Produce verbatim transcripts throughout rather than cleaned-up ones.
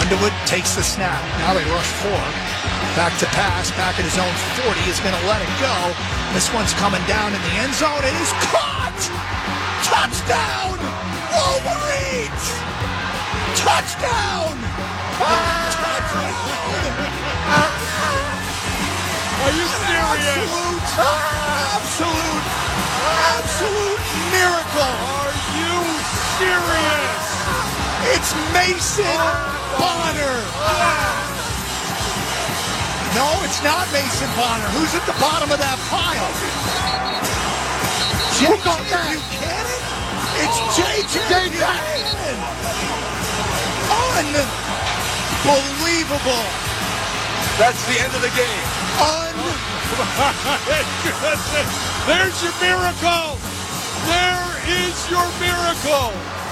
Underwood takes the snap. Now they rush four. Back to pass. Back at his own forty. Is going to let it go. This one's coming down in the end zone. It is caught! Touchdown! Wolverines! Touchdown! Touchdown! Are you serious? Absolute, absolute, absolute miracle. Are you serious? It's Mason Bonner. No, it's not Mason Bonner. Who's at the bottom of that pile? Jake Buchanan? It's J J Buchanan. Unbelievable. That's the end of the game. Unbelievable. There's your miracle. There is your miracle.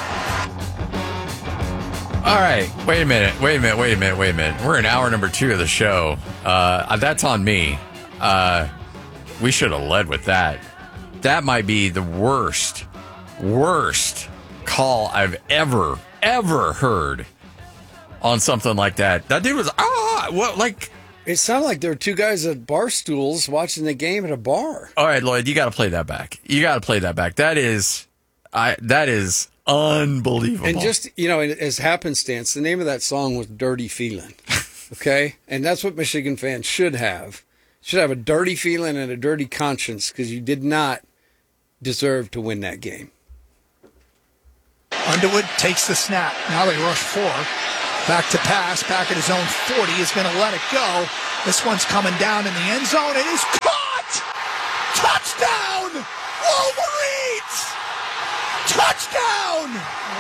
All right, wait a minute, wait a minute, wait a minute, wait a minute. We're in hour number two of the show. Uh, that's on me. Uh, we should have led with that. That might be the worst, worst call I've ever, ever heard on something like that. That dude was, ah, what, like... It sounded like there were two guys at bar stools watching the game at a bar. All right, Lloyd, you got to play that back. You got to play that back. That is, I. That is unbelievable. And just, you know, as happenstance, the name of that song was Dirty Feeling. Okay? And that's what Michigan fans should have. Should have a dirty feeling and a dirty conscience because you did not deserve to win that game. Underwood takes the snap. Now they rush four. Back to pass. Back at his own forty. Is going to let it go. This one's coming down in the end zone. It is caught! Touchdown! Wolverines! Touchdown!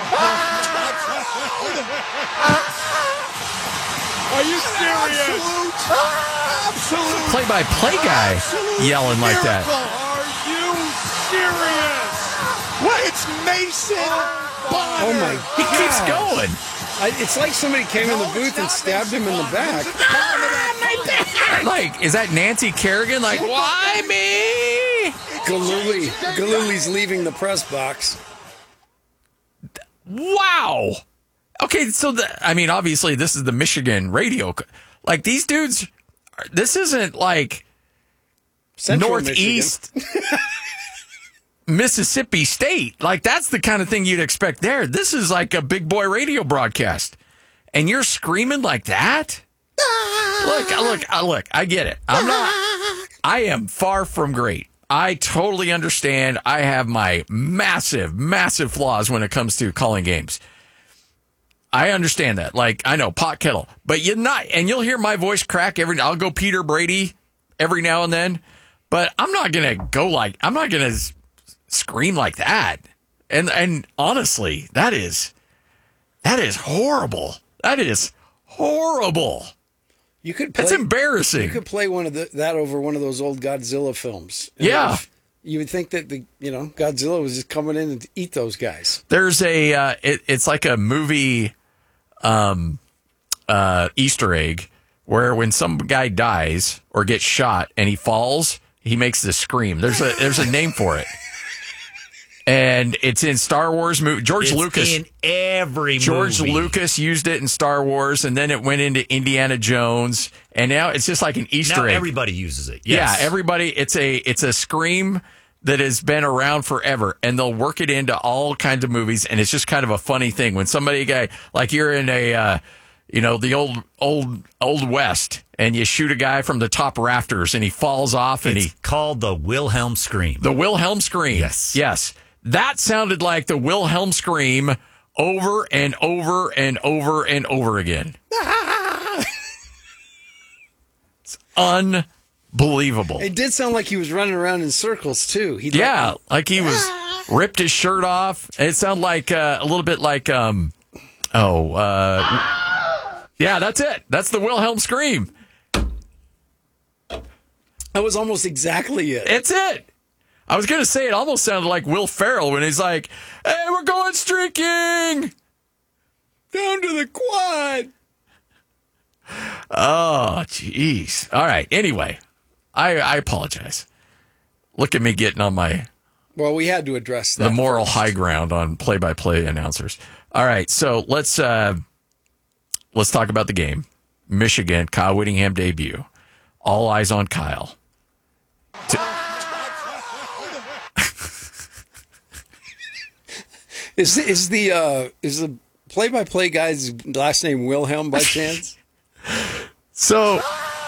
Are you serious? Absolute, absolute play-by-play guy yelling like that. Are you serious? What? It's Mason Bonner. Oh, my He keeps God. going. I, it's like somebody came in the booth and stabbed him in the back. Like, is that Nancy Kerrigan? Like, why me? Galooly. Galooly's leaving the press box. Wow. Okay, so the, I mean, obviously, this is the Michigan radio. Like, these dudes, this isn't like Central Northeast Mississippi State. Like, that's the kind of thing you'd expect there. This is like a big boy radio broadcast. And you're screaming like that? Look, look, look, I get it. I'm not, I am far from great. I totally understand. I have my massive, massive flaws when it comes to calling games. I understand that. Like, I know, pot kettle. But you're not, and you'll hear my voice crack every, I'll go Peter Brady every now and then. But I'm not going to go like, I'm not going to scream like that. And, and honestly, that is, that is horrible. That is horrible. You could play, That's embarrassing. You could play one of the, that over one of those old Godzilla films. And Yeah. if- You would think that the you know Godzilla was just coming in to eat those guys. There's a, uh, it, it's like a movie um, uh, Easter egg where when some guy dies or gets shot and he falls, he makes this scream. There's a there's a name for it. And it's in Star Wars movie. George It's Lucas. in every George movie. Lucas used it in Star Wars, and then it went into Indiana Jones, and now it's just like an Easter Now egg. everybody uses it. Yes. Yeah, everybody. It's a it's a scream that has been around forever, and they'll work it into all kinds of movies, and it's just kind of a funny thing when somebody guy like you're in a uh, you know the old old old West, and you shoot a guy from the top rafters, and he falls off, and It's he called the Wilhelm scream. the Wilhelm scream. Yes. yes, that sounded like the Wilhelm scream over and over and over and over again. It's unbelievable. It did sound like he was running around in circles too. He Yeah, like he was ripped his shirt off. It sounded like uh, a little bit like, um, oh, uh, yeah, that's it. That's the Wilhelm scream. that was almost exactly it. It's it. I was going to say it almost sounded like Will Ferrell when he's like, hey, we're going streaking Down to the quad. Oh, jeez. All right. Anyway, I, I apologize. Look at me getting on my Well, we had to address that. the moral first. high ground on play-by-play announcers. All right, so let's uh, let's talk about the game. Michigan, Kyle Whittingham debut. All eyes on Kyle. To- is is the uh, is the play-by-play guy's last name Wilhelm by chance? So,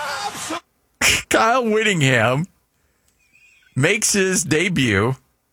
Kyle Whittingham makes his debut.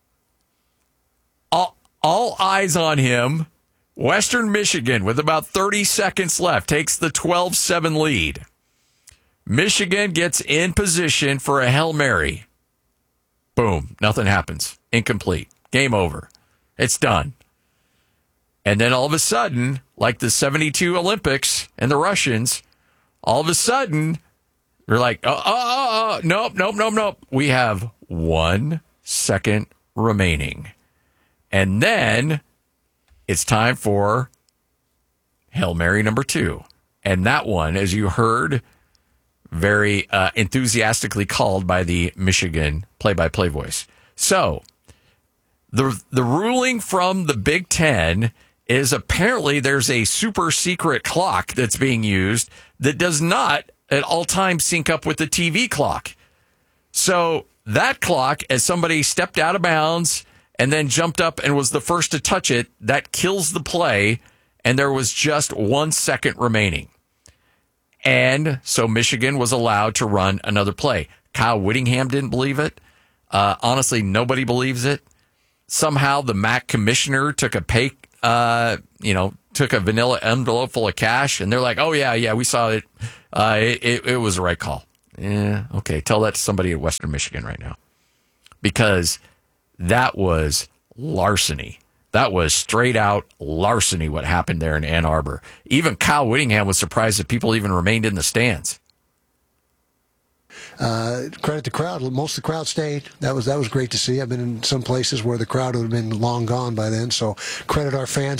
All, all eyes on him. Western Michigan, with about thirty seconds left, takes the twelve seven lead. Michigan gets in position for a Hail Mary. Boom. Nothing happens. Incomplete. Game over. It's done. And then all of a sudden, like the seventy-two Olympics and the Russians, all of a sudden, they're like, oh, oh, oh, oh, nope, nope, nope, nope. We have one second remaining. And then it's time for Hail Mary number two. And that one, as you heard, very uh, enthusiastically called by the Michigan play-by-play voice. So the the ruling from the Big Ten is apparently there's a super secret clock that's being used that does not at all times sync up with the T V clock. So that clock, as somebody stepped out of bounds and then jumped up and was the first to touch it, that kills the play, and there was just one second remaining. And so Michigan was allowed to run another play. Kyle Whittingham didn't believe it. Uh, honestly, nobody believes it. Somehow the M A C commissioner took a pay, uh, you know, took a vanilla envelope full of cash, and they're like, "Oh yeah, yeah, we saw it. Uh, it, it, it was the right call." Yeah, okay. Tell that to somebody at Western Michigan right now, because that was larceny. That was straight out larceny what happened there in Ann Arbor. Even Kyle Whittingham was surprised that people even remained in the stands. Uh, credit the crowd. Most of the crowd stayed. That was that was great to see. I've been in some places where the crowd would have been long gone by then. So credit our fans.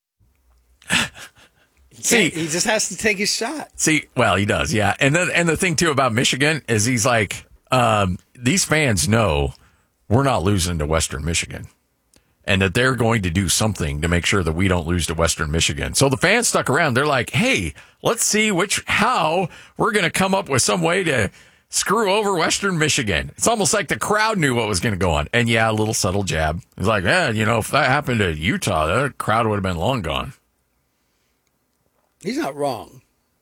See, he just has to take his shot. See, well, he does, yeah. And then, and the thing too about Michigan is he's like, um, these fans know we're not losing to Western Michigan, and that they're going to do something to make sure that we don't lose to Western Michigan. So the fans stuck around. They're like, hey, let's see which how we're going to come up with some way to screw over Western Michigan. It's almost like the crowd knew what was going to go on. And yeah, a little subtle jab. It's like, yeah, you know, if that happened to Utah, the crowd would have been long gone. He's not wrong.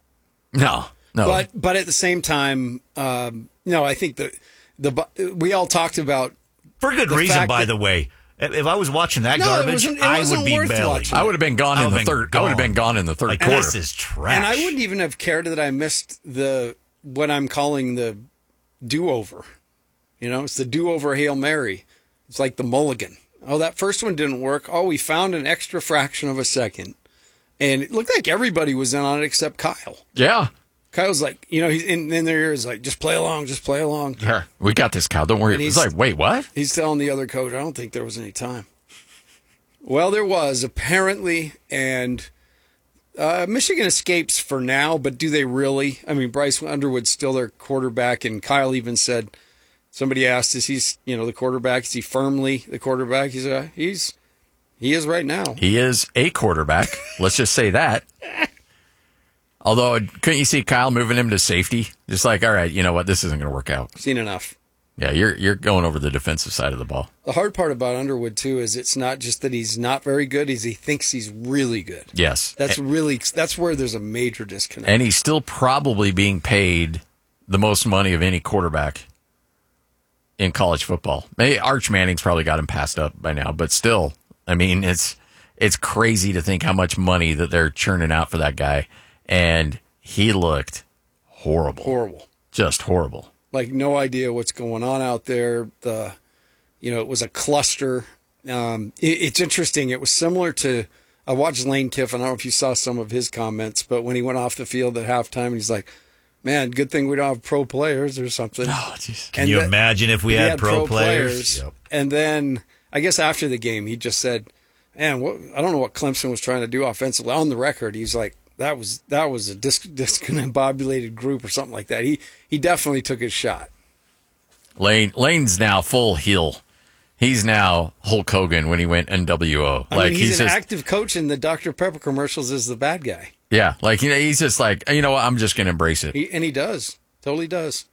No, no. But but at the same time, um, no, I think that the we all talked about for good the reason. fact By that, the way, if I was watching that No, it garbage, wasn't- it I wasn't would be worth bailing. watching. I would have been gone I in the would've third. been I would have gone. been gone in the third Like, quarter. this is trash. and I wouldn't even have cared that I missed the what I'm calling the do-over. You know, it's the do-over Hail Mary. It's like the mulligan. Oh, that first one didn't work. Oh, we found an extra fraction of a second. And it looked like everybody was in on it except Kyle. Yeah. Kyle's like, you know, he's in, in their ears like, just play along, just play along. Here, we got this, Kyle. Don't worry. And It's he's- like, wait, what? He's telling the other coach, I don't think there was any time. Well, there was, apparently, and uh, Michigan escapes for now, but do they really? I mean, Bryce Underwood's still their quarterback, and Kyle even said, somebody asked, is he, you know, the quarterback? Is he firmly the quarterback? He's, uh, he's he is right now. He is a quarterback. Let's just say that. Although, couldn't you see Kyle moving him to safety? Just like, all right, you know what? This isn't going to work out. Seen enough. Yeah, you're you're going over the defensive side of the ball. The hard part about Underwood, too, is it's not just that he's not very good, is he thinks he's really good. Yes. That's really, that's where there's a major disconnect. And he's still probably being paid the most money of any quarterback in college football. Maybe Arch Manning's probably got him passed up by now, but still, I mean, it's it's crazy to think how much money that they're churning out for that guy. And he looked horrible. Horrible. Just horrible. Like no idea what's going on out there. The, you know, it was a cluster. Um, it, it's interesting. It was similar to, I watched Lane Kiffin. I don't know if you saw some of his comments, but when he went off the field at halftime, he's like, man, good thing we don't have pro players or something. Oh, jeez. Can you imagine if we he had, pro, players? Yep. And then I guess after the game, he just said, man, what, I don't know what Clemson was trying to do offensively. On the record, he's like, that was that was a dis- discombobulated group or something like that. He he definitely took his shot. Lane Lane's now full heel He's now Hulk Hogan when he went N W O. I like mean, he's, he's an just, active coach in the Doctor Pepper commercials is the bad guy. yeah, like you know, he's just like, you know what, I'm just going to embrace it. He, and he does. Totally does.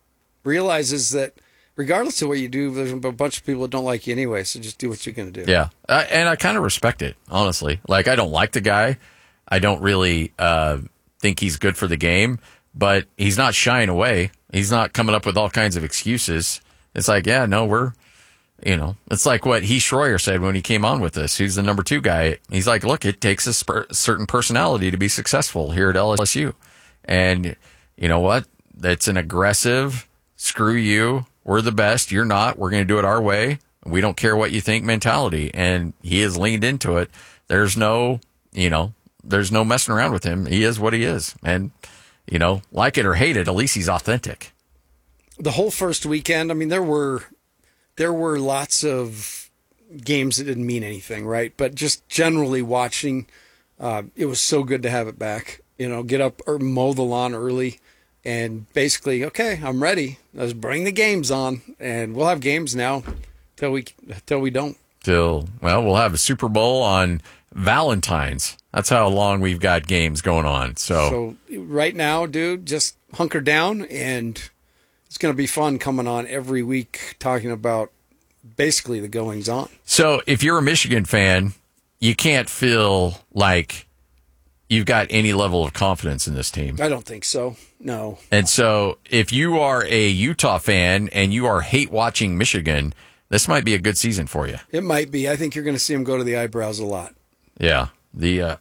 Realizes that regardless of what you do, there's a bunch of people that don't like you anyway, so just do what you're going to do. Yeah, uh, and I kind of respect it, honestly. Like, I don't like the guy. I don't really uh, think he's good for the game, but he's not shying away. He's not coming up with all kinds of excuses. It's like, yeah, no, we're, you know, it's like what Heath Schroyer said when he came on with us. He's the number two guy. He's like, look, it takes a sp- certain personality to be successful here at L S U. And you know what? It's an aggressive, screw you, we're the best, you're not, we're going to do it our way. We don't care what you think mentality. And he has leaned into it. There's no, you know, there's no messing around with him. He is what he is. And, you know, like it or hate it, at least he's authentic. The whole first weekend, I mean, there were there were lots of games that didn't mean anything, right? But just generally watching, uh, it was so good to have it back. You know, get up or mow the lawn early and basically, okay, I'm ready. Let's bring the games on. And we'll have games now till we till we don't. Till, well, we'll have a Super Bowl on Valentine's. That's how long we've got games going on. So, So right now, dude, just hunker down, and it's going to be fun coming on every week talking about basically the goings on. so if you're a Michigan fan, you can't feel like you've got any level of confidence in this team. I don't think so. No. And so if you are a Utah fan and you are hate watching Michigan, this might be a good season for you. It might be. I think you're going to see him go to the eyebrows a lot. Yeah. The, uh,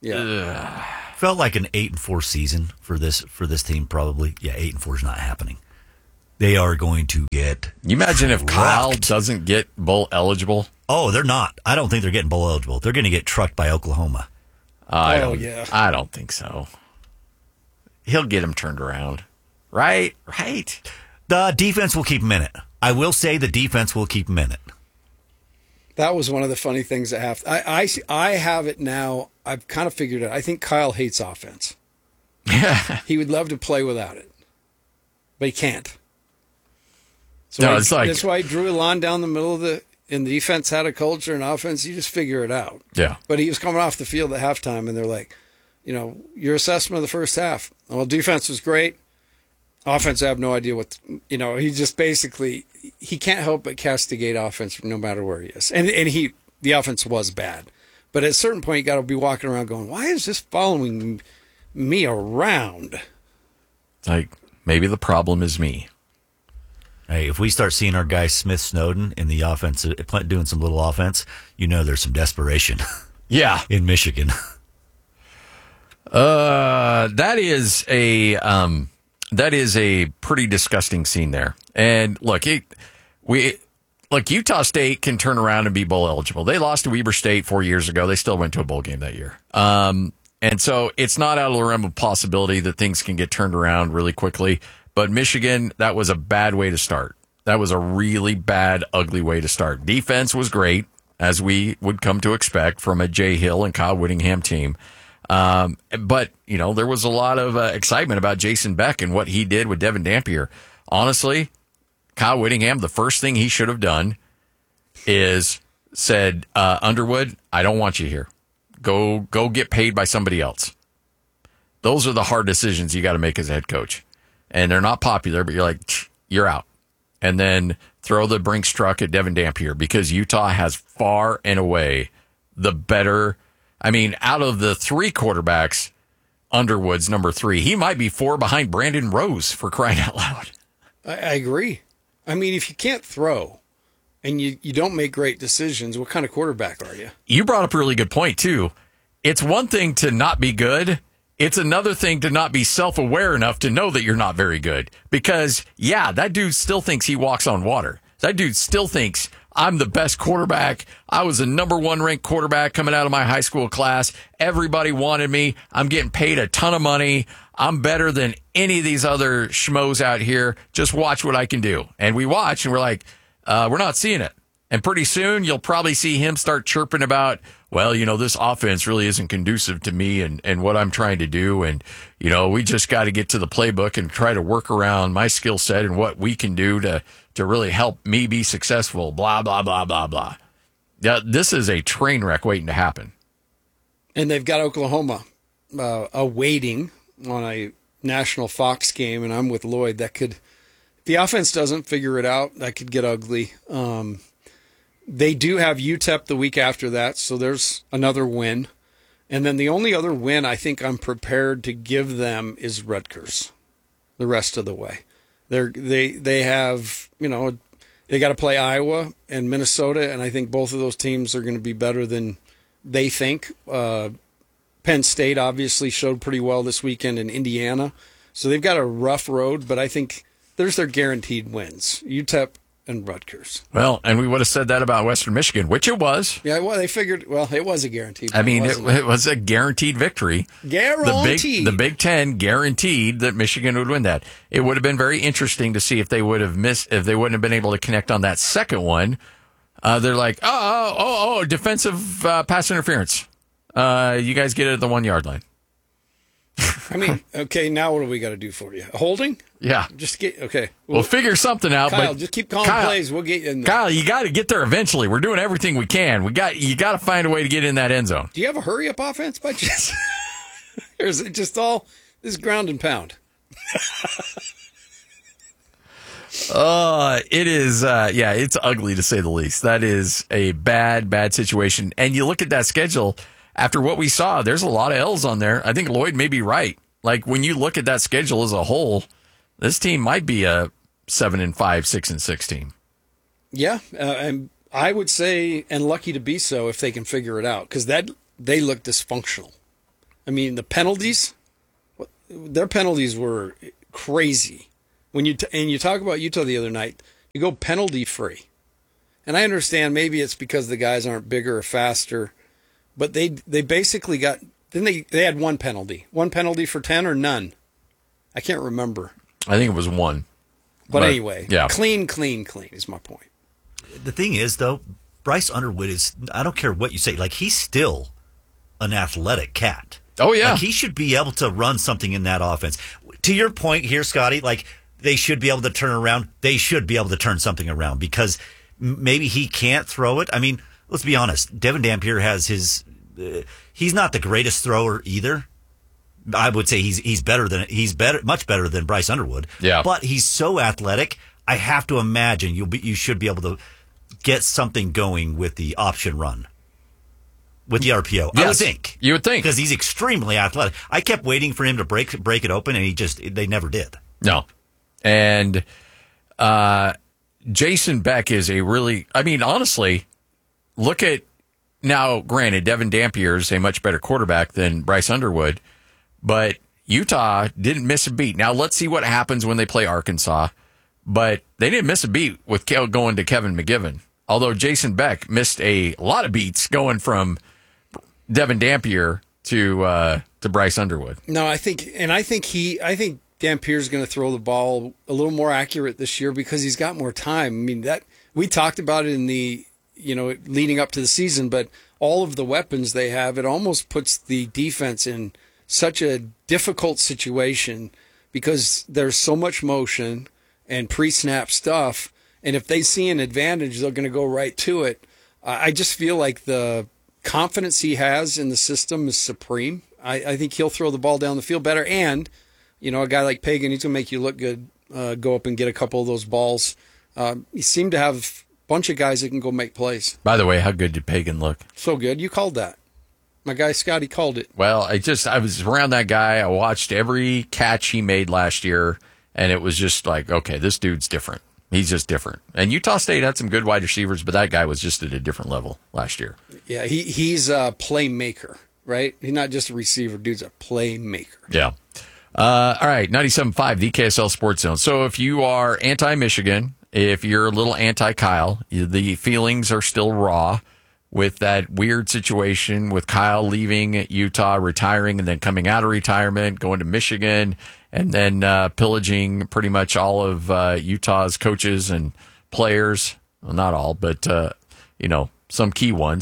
Yeah. Felt like an eight and four season for this for this team. Probably, yeah, eight and four is not happening. They are going to get. you imagine if Kyle trucked. doesn't get bowl eligible? Oh, they're not. I don't think they're getting bowl eligible. They're going to get trucked by Oklahoma. I Oh, don't, yeah. I don't think so. He'll get him turned around. Right? Right. The defense will keep him in it. I will say the defense will keep him in it. That was one of the funny things that happened. I, I, see- I have it now. I've kind of figured it out. I think Kyle hates offense. He would love to play without it, but he can't. So No, I- it's like- that's why he drew a line down the middle of the. And the defense had a culture, and offense, you just figure it out. Yeah. But he was coming off the field at halftime, and they're like, you know, your assessment of the first half. Well, defense was great. Offense, I have no idea what, you know, he just basically, he can't help but castigate offense no matter where he is. And and he, the offense was bad. But at a certain point, you got to be walking around going, why is this following me around? Like, maybe the problem is me. Hey, if we start seeing our guy Smith Snowden in the offense, uh, doing some little offense, you know there's some desperation Yeah. in Michigan. Uh, that is a um, that is a pretty disgusting scene there. And look, it, we look Utah State can turn around and be bowl eligible. They lost to Weber State four years ago. They still went to a bowl game that year. Um, and so it's not out of the realm of possibility that things can get turned around really quickly. But Michigan, that was a bad way to start. That was a really bad, ugly way to start. Defense was great, as we would come to expect from a Jay Hill and Kyle Whittingham team. Um, but, you know, there was a lot of uh, excitement about Jason Beck and what he did with Devin Dampier. Honestly, Kyle Whittingham, the first thing he should have done is said, uh, Underwood, I don't want you here. Go, go get paid by somebody else. Those are the hard decisions you got to make as a head coach. And they're not popular, but you're like, you're out. And then throw the Brinks truck at Devin Dampier because Utah has far and away the better. I mean, out of the three quarterbacks, Underwood's number three. He might be four behind Brandon Rose, for crying out loud. I, I agree. I mean, if you can't throw and you, you don't make great decisions, what kind of quarterback are you? You brought up a really good point, too. It's one thing to not be good. It's another thing to not be self-aware enough to know that you're not very good. Because, yeah, that dude still thinks he walks on water. That dude still thinks I'm the best quarterback. I was the number one ranked quarterback coming out of my high school class. Everybody wanted me. I'm getting paid a ton of money. I'm better than any of these other schmoes out here. Just watch what I can do. And we watch and we're like, uh, we're not seeing it. And pretty soon you'll probably see him start chirping about well, you know, this offense really isn't conducive to me and, and what I'm trying to do. And, you know, we just got to get to the playbook and try to work around my skill set and what we can do to, to really help me be successful, blah, blah, blah, blah, blah. Yeah, this is a train wreck waiting to happen. And they've got Oklahoma uh, awaiting on a national Fox game, and I'm with Lloyd. That could, if the offense doesn't figure it out, that could get ugly. Um, They do have U T E P the week after that, so there's another win. And then the only other win I think I'm prepared to give them is Rutgers the rest of the way. They're, they they have, you know, they got to play Iowa and Minnesota, and I think both of those teams are going to be better than they think. Uh, Penn State obviously showed pretty well this weekend in Indiana. So they've got a rough road, but I think there's their guaranteed wins. U T E P and Rutgers. Well, and we would have said that about Western Michigan, which it was. Yeah, well, they figured, well, it was a guaranteed. I mean, it, it? it was a guaranteed victory. Guaranteed. The Big, the Big Ten guaranteed that Michigan would win that. It would have been very interesting to see if they would have missed, if they wouldn't have been able to connect on that second one. Uh, they're like, oh, oh, oh, oh defensive uh, pass interference. Uh, you guys get it at the one yard line. I mean, okay, now what do we got to do for you? Holding? Yeah. Just get, okay. We'll, we'll figure something out. Kyle, but just keep calling Kyle, plays. We'll get you in there. Kyle, you got to get there eventually. We're doing everything we can. We got You got to find a way to get in that end zone. Do you have a hurry up offense by chance? Or is it just all this ground and pound? Uh, it is, uh, yeah, it's ugly to say the least. That is a bad, bad situation. And you look at that schedule, after what we saw, there's a lot of L's on there. I think Lloyd may be right. Like, when you look at that schedule as a whole, this team might be a seven and five, six and six team. Yeah, uh, and I would say, and lucky to be so, if they can figure it out, because that they look dysfunctional. I mean, the penalties, their penalties were crazy. When you t- and you talk about Utah the other night, you go penalty free, and I understand maybe it's because the guys aren't bigger or faster, but they they basically got. Then they they had one penalty, one penalty for ten or none. I can't remember. I think it was one. But, but anyway, yeah. clean, clean, clean is my point. The thing is, though, Bryce Underwood is, I don't care what you say, like, he's still an athletic cat. Oh, yeah. Like, he should be able to run something in that offense. To your point here, Scotty, like, they should be able to turn around. They should be able to turn something around because maybe he can't throw it. I mean, let's be honest. Devin Dampier has his, uh, he's not the greatest thrower either. I would say he's he's better than he's better much better than Bryce Underwood. Yeah. But he's so athletic. I have to imagine you'll be you should be able to get something going with the option run. With the R P O. Yes, I would think. You would think. Because he's extremely athletic. I kept waiting for him to break break it open and he just they never did. No. And uh, Jason Beck is a really I mean, honestly, look at now, granted, Devin Dampier is a much better quarterback than Bryce Underwood. But Utah didn't miss a beat. Now, let's see what happens when they play Arkansas. But they didn't miss a beat with going to Kevin McGivern. Although Jason Beck missed a lot of beats going from Devin Dampier to uh, to Bryce Underwood. No, I think, and I think he, I think Dampier's going to throw the ball a little more accurate this year because he's got more time. I mean, that we talked about it in the, you know, leading up to the season, but all of the weapons they have, it almost puts the defense in such a difficult situation because there's so much motion and pre-snap stuff. And if they see an advantage, they're going to go right to it. I just feel like the confidence he has in the system is supreme. I, I think he'll throw the ball down the field better. And, you know, a guy like Pagan, he's going to make you look good, uh, go up and get a couple of those balls. Uh, he seemed to have a bunch of guys that can go make plays. By the way, how good did Pagan look? So good. You called that. My guy Scotty called it. Well, I just, I was around that guy. I watched every catch he made last year, and it was just like, okay, this dude's different. He's just different. And Utah State had some good wide receivers, but that guy was just at a different level last year. Yeah, he he's a playmaker, right? He's not just a receiver. Dude's a playmaker. Yeah. Uh, all right, ninety-seven point five, the K S L Sports Zone. So if you are anti-Michigan, if you're a little anti-Kyle, the feelings are still raw with that weird situation with Kyle leaving Utah, retiring, and then coming out of retirement, going to Michigan, and then uh, pillaging pretty much all of uh, Utah's coaches and players. Well, not all, but, uh, you know, some key ones.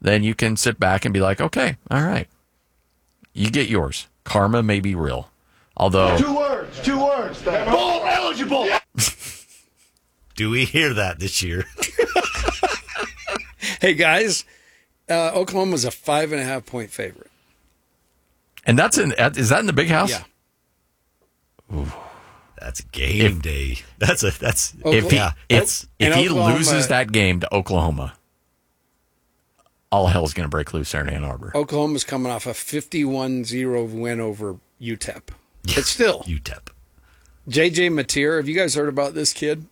then you can sit back and be like, okay, all right, you get yours. Karma may be real. Although, Two words, two words. Bowl eligible. Do we hear that this year? Hey, guys, uh, Oklahoma's a five and a half point favorite. and that's in, is that in the big house? Yeah. That's game If- day. That's a that's If he, yeah. if, It's if and he Oklahoma- loses that game to Oklahoma, all hell's going to break loose there in Ann Arbor. Oklahoma's coming off a fifty-one zero win over U T E P. But still, U T E P. J J Mateer, have you guys heard about this kid?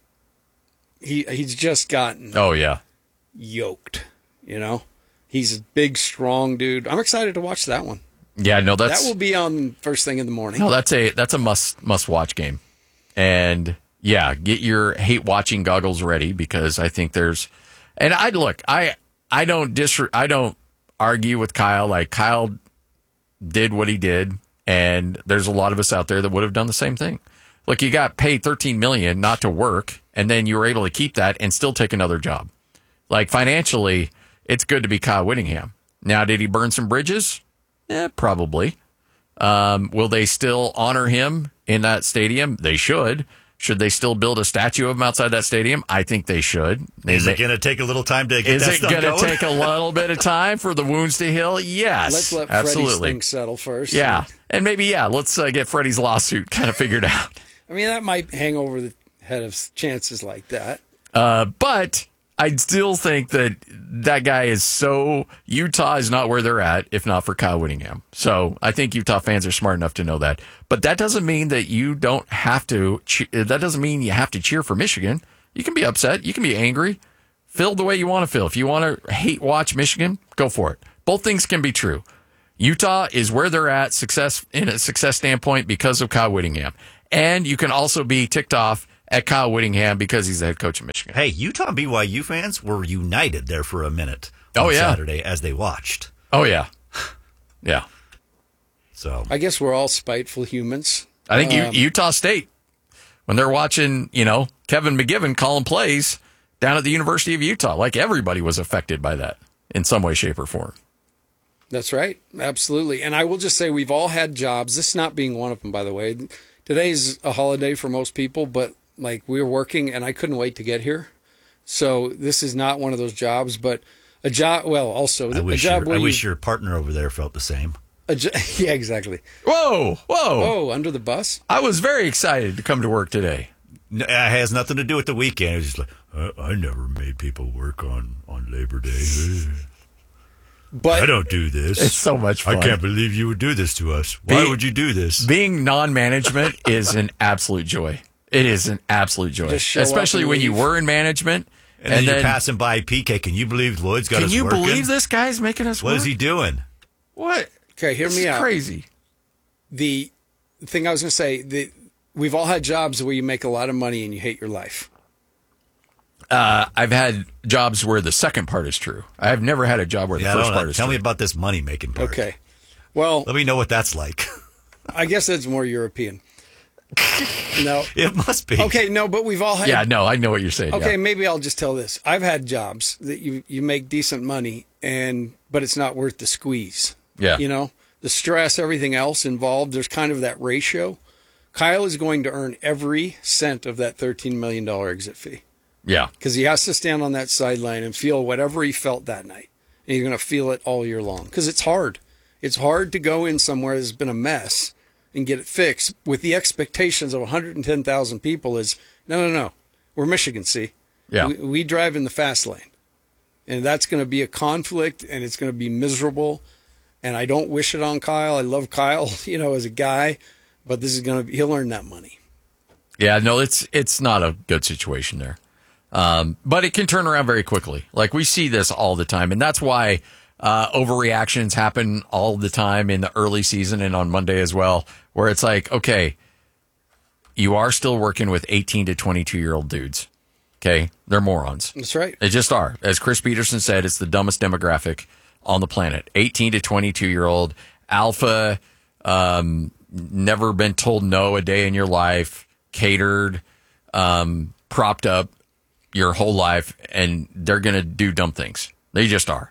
He He's just gotten Oh, yeah. yoked, you know? He's a big, strong dude. I'm excited to watch that one. Yeah, no, that's That will be on first thing in the morning. no, that's a that's a must must watch game. And yeah, get your hate watching goggles ready because I think there's and I look, I I don't dis I don't argue with Kyle. Like Kyle did what he did, and there's a lot of us out there that would have done the same thing. Look, you got paid thirteen million dollars not to work, and then you were able to keep that and still take another job. Like financially, it's good to be Kyle Whittingham. Now, did he burn some bridges? Eh, probably. Um, will they still honor him in that stadium? They should. Should they still build a statue of him outside that stadium? I think they should. They Is may- it going to take a little time to get is that it stuff going to going? take a little bit of time for the wounds to heal? Yes, Let's let Freddie's absolutely. thing settle first. Yeah, and maybe yeah. Let's uh, get Freddie's lawsuit kind of figured out. I mean, that might hang over the head of chances like that. Uh, but I still think that that guy is so Utah is not where they're at if not for Kyle Whittingham. So I think Utah fans are smart enough to know that. But that doesn't mean that you don't have to. che- That doesn't mean you have to cheer for Michigan. You can be upset. You can be angry. Feel the way you want to feel. If you want to hate watch Michigan, go for it. Both things can be true. Utah is where they're at success in a success standpoint because of Kyle Whittingham. And you can also be ticked off at Kyle Whittingham because he's the head coach of Michigan. Hey, Utah and B Y U fans were united there for a minute Oh, on yeah. Saturday as they watched. Oh, yeah. Yeah. So I guess we're all spiteful humans. I think U- Um, Utah State, when they're watching, you know, Kevin McGivern calling plays down at the University of Utah, like everybody was affected by that in some way, shape, or form. That's right. Absolutely. And I will just say we've all had jobs. This not being one of them, by the way. Today's a holiday for most people, but like we were working and I couldn't wait to get here. So this is not one of those jobs, but a job. Well, also I a wish, job your, where I you, wish your partner over there felt the same. a jo- yeah, exactly. Whoa, whoa. Oh, under the bus. I was very excited to come to work today. No, it has nothing to do with the weekend. It was just like, I, I never made people work on, on Labor Day. But I don't do this. It's so much fun. I can't believe you would do this to us. Why Be- would you do this? Being non-management is an absolute joy. It is an absolute joy, Just show up especially and when you leave. were in management. and, then, you're passing by P K. Can you believe Lloyd's got Can us you working? believe this guy's making us What work? is he doing? What? okay, hear This me is out. crazy. The thing I was going to say, the, we've all had jobs where you make a lot of money and you hate your life. Uh, I've had jobs where the second part is true. I've never had a job where the Yeah, I first don't know. part is Tell true. me about this money making part. Okay. Well, Let me know what that's like. I guess that's more European. No. It must be. Okay, no, but we've all had. Yeah, no, I know what you're saying. Okay, yeah. maybe I'll just tell this. I've had jobs that you you make decent money and but it's not worth the squeeze. Yeah. You know, the stress, everything else involved, there's kind of that ratio. Kyle is going to earn every cent of that thirteen million dollars exit fee Yeah. because he has to stand on that sideline and feel whatever he felt that night. And he's going to feel it all year long because it's hard. It's hard to go in somewhere that's been a mess and get it fixed with the expectations of one hundred ten thousand people is, no, no, no. We're Michigan, see? Yeah. We, we drive in the fast lane. And that's going to be a conflict and it's going to be miserable. And I don't wish it on Kyle. I love Kyle, you know, as a guy, but this is going to be, he'll earn that money. Yeah, no, it's it's not a good situation there. Um, but it can turn around very quickly. Like we see this all the time. And that's why uh, overreactions happen all the time in the early season and on Monday as well, where it's like, okay, you are still working with eighteen to twenty-two year old dudes. Okay. They're morons. That's right. They just are. As Chris Peterson said, it's the dumbest demographic on the planet. eighteen to twenty-two year old alpha, um, never been told no a day in your life, catered, um, propped up your whole life, and they're going to do dumb things. They just are.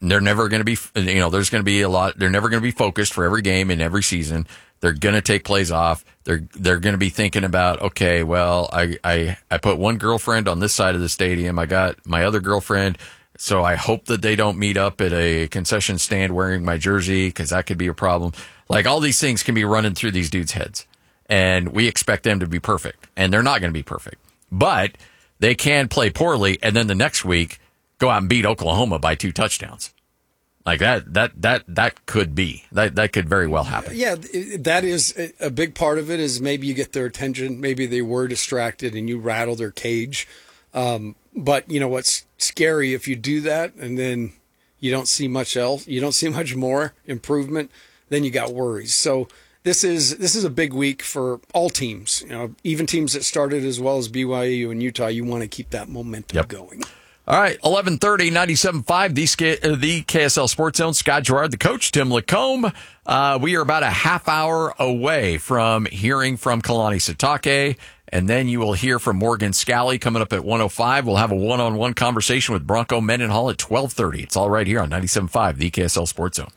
they're never going to be, you know, there's going to be a lot, they're never going to be focused for every game in every season. They're going to take plays off. They're, they're going to be thinking about, okay, well, I, I, I put one girlfriend on this side of the stadium. I got my other girlfriend. So I hope that they don't meet up at a concession stand wearing my jersey, because that could be a problem. Like, all these things can be running through these dudes' heads, and we expect them to be perfect, and they're not going to be perfect. But they can play poorly, and then the next week go out and beat Oklahoma by two touchdowns. Like that, that, that, that could be, that, that could very well happen. Yeah, that is a big part of it, is maybe you get their attention. Maybe they were distracted and you rattle their cage. Um, but you know what's scary, if you do that and then you don't see much else, you don't see much more improvement, then you got worries. So this is this is a big week for all teams. You know, even teams that started as well as B Y U and Utah. You want to keep that momentum Yep. going. All right, eleven thirty, ninety-seven point five, the, uh, the K S L Sports Zone. Scott Gerard, the coach, Tim Lacombe. Uh, we are about a half hour away from hearing from Kalani Sitake, and then you will hear from Morgan Scalley coming up at one oh five. We'll have a one-on-one conversation with Bronco Mendenhall at twelve thirty. It's all right here on ninety-seven point five, the K S L Sports Zone.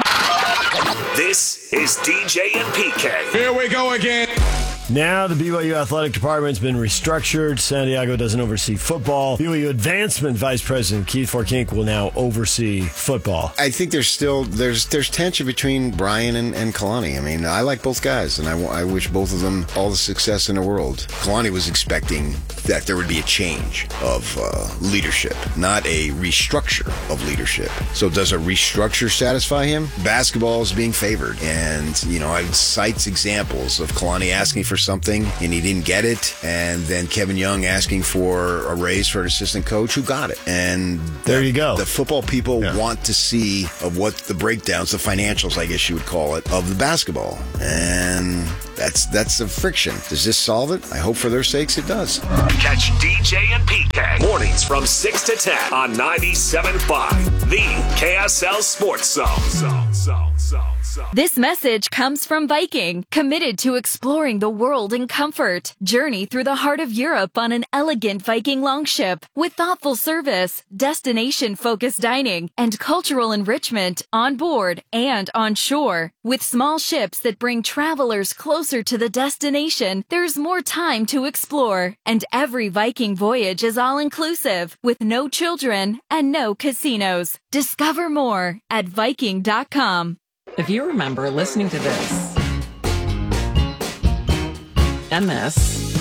This is D J and P K. Here we go again. Now the B Y U athletic department's been restructured. Santiago doesn't oversee football. B Y U advancement vice president Keith Forkink will now oversee football. I think there's still there's there's tension between Brian and, and Kalani. I mean, I like both guys, and I, I wish both of them all the success in the world. Kalani was expecting that there would be a change of uh, leadership, not a restructure of leadership. So does a restructure satisfy him? Basketball is being favored, and you know, I cites examples of Kalani asking for something and he didn't get it, and then Kevin Young asking for a raise for an assistant coach who got it. And there you go. The football people yeah. want to see of what the breakdowns, the financials, I guess you would call it, of the basketball. And that's that's the friction. Does this solve it? I hope for their sakes it does. Catch D J and P K mornings from six to ten on ninety-seven point five, the K S L Sports Zone. Zone, zone, zone, zone. This message comes from Viking, committed to exploring the world in comfort. Journey through the heart of Europe on an elegant Viking longship with thoughtful service, destination-focused dining, and cultural enrichment on board and on shore. With small ships that bring travelers closer to the destination, there's more time to explore. And every Viking voyage is all-inclusive, with no children and no casinos. Discover more at Viking dot com. If you remember listening to this, and this,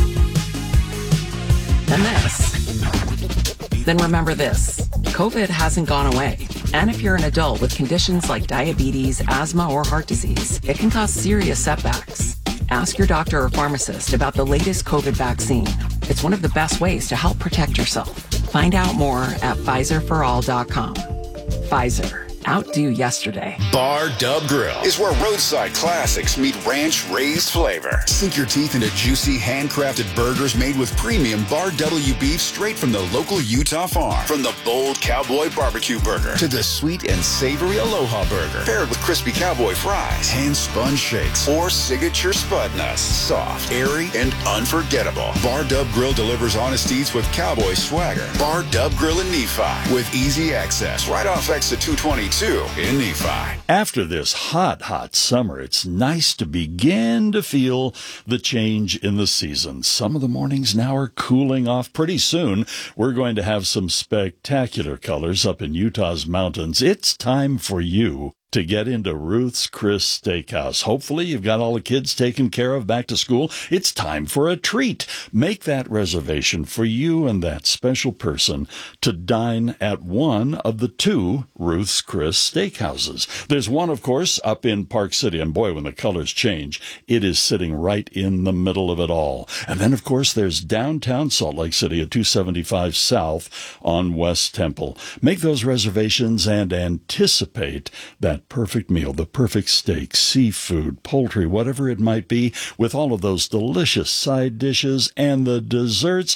and this, then remember this. COVID hasn't gone away. And if you're an adult with conditions like diabetes, asthma, or heart disease, it can cause serious setbacks. Ask your doctor or pharmacist about the latest COVID vaccine. It's one of the best ways to help protect yourself. Find out more at Pfizer for all dot com. Pfizer. Outdo yesterday. Bar Dub Grill is where roadside classics meet ranch-raised flavor. Sink your teeth into juicy, handcrafted burgers made with premium Bar W beef straight from the local Utah farm. From the bold cowboy barbecue burger to the sweet and savory Aloha burger, paired with crispy cowboy fries, hand-spun shakes, or signature spud nuts. Soft, airy, and unforgettable. Bar Dub Grill delivers honest eats with cowboy swagger. Bar Dub Grill in Nephi with easy access right off exit two twenty-two in Nephi. After this hot, hot summer, it's nice to begin to feel the change in the season. Some of the mornings now are cooling off. Pretty soon, we're going to have some spectacular colors up in Utah's mountains. It's time for you to get into Ruth's Chris Steakhouse. Hopefully you've got all the kids taken care of back to school. It's time for a treat. Make that reservation for you and that special person to dine at one of the two Ruth's Chris Steakhouses. There's one, of course, up in Park City, and boy, when the colors change, it is sitting right in the middle of it all. And then, of course, there's downtown Salt Lake City at two seventy-five South on West Temple. Make those reservations and anticipate that perfect meal, the perfect steak, seafood, poultry, whatever it might be, with all of those delicious side dishes and the desserts.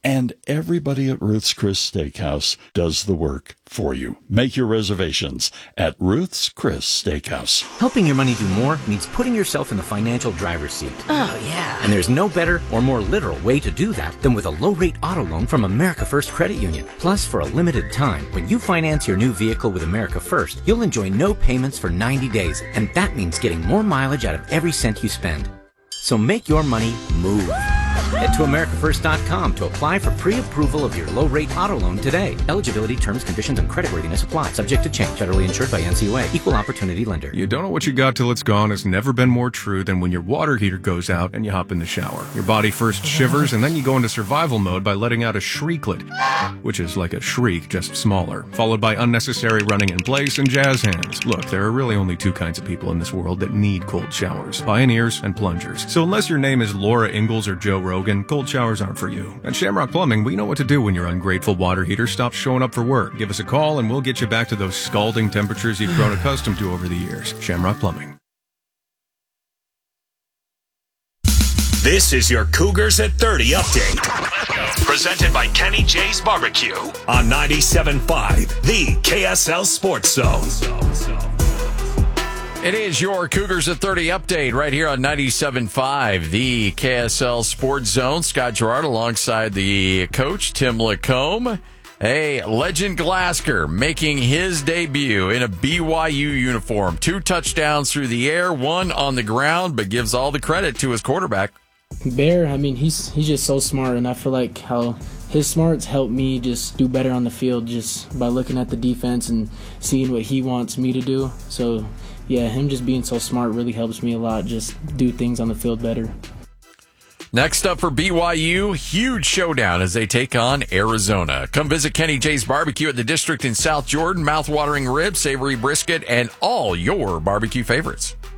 and everybody at Ruth's Chris Steakhouse does the work for you. Make your reservations at Ruth's Chris Steakhouse. Helping your money do more means putting yourself in the financial driver's seat. Oh, yeah. And there's no better or more literal way to do that than with a low-rate auto loan from America First Credit Union. Plus, for a limited time, when you finance your new vehicle with America First, you'll enjoy no payments for ninety days, and that means getting more mileage out of every cent you spend. So make your money move. Head to America First dot com to apply for pre-approval of your low-rate auto loan today. Eligibility, terms, conditions, and creditworthiness apply. Subject to change. Federally insured by N C U A. Equal opportunity lender. You don't know what you got till it's gone has never been more true than when your water heater goes out and you hop in the shower. Your body first shivers, and then you go into survival mode by letting out a shrieklet, which is like a shriek, just smaller, followed by unnecessary running in place and jazz hands. Look, there are really only two kinds of people in this world that need cold showers: pioneers and plungers. So unless your name is Laura Ingalls or Joe Rogan, cold showers aren't for you. At Shamrock Plumbing, we know what to do when your ungrateful water heater stops showing up for work. Give us a call and we'll get you back to those scalding temperatures you've grown accustomed to over the years. Shamrock Plumbing. This is your Cougars at thirty update. Presented by Kenny J's Barbecue on ninety-seven point five, the K S L Sports Zone. It is your Cougars at thirty update right here on ninety-seven point five, the K S L Sports Zone. Scott Gerard alongside the coach, Tim Lacombe. Hey, Legend Glasgow making his debut in a B Y U uniform. Two touchdowns through the air, one on the ground, but gives all the credit to his quarterback. Bear, I mean, he's he's just so smart, and I feel like how his smarts help me just do better on the field just by looking at the defense and seeing what he wants me to do. So, yeah, him just being so smart really helps me a lot, just do things on the field better. Next up for B Y U, huge showdown as they take on Arizona. Come visit Kenny J's Barbecue at the District in South Jordan. Mouth-watering ribs, savory brisket, and all your barbecue favorites.